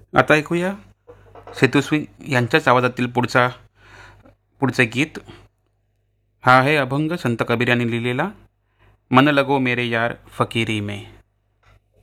आता ऐकूया सेतुश्री यांच्याच आवाजातील पुढचे गीत. हा आहे अभंग संत कबीर यांनी लिहिलेला, मन लगो मेरे यार फकीरी में.